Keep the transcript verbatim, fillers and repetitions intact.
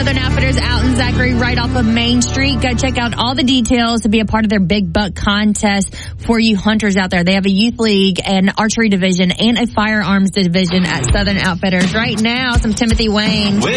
Southern Outfitters out in Zachary, right off of Main Street. Go check out all the details to be a part of their Big Buck contest for you hunters out there. They have a youth league, an archery division, and a firearms division at Southern Outfitters. Right now, some Timothy Wayne.